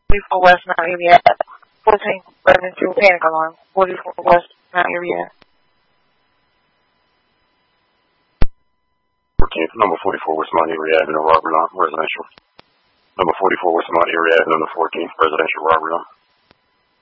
44 West Mount Area, 14 residential panic alarm, 44 West Mount Area. 14th, number 44 West Mount Erie Avenue, Robert Lamb, residential. Number 44 West Mount Erie Avenue, 14th, residential, Robert Lamb.